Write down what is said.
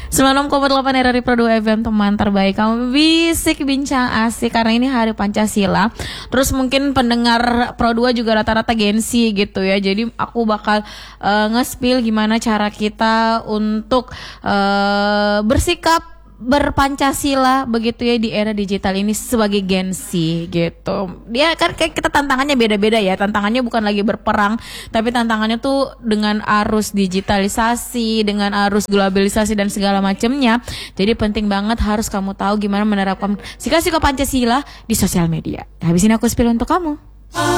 96,8 RRI Pro 2 FM, teman terbaik kamu bisik bincang asik karena ini hari Pancasila. Terus mungkin pendengar Pro 2 juga rata-rata Gen-Z gitu ya. Jadi aku bakal nge-spill gimana cara kita untuk bersikap berpancasila begitu ya di era digital ini sebagai Gen-Z gitu. Dia kan kayak kita tantangannya beda-beda ya. Tantangannya bukan lagi berperang, tapi tantangannya tuh dengan arus digitalisasi, dengan arus globalisasi dan segala macamnya. Jadi penting banget harus kamu tahu gimana menerapkan sikap-sikap Pancasila di sosial media. Habis ini aku spill untuk kamu.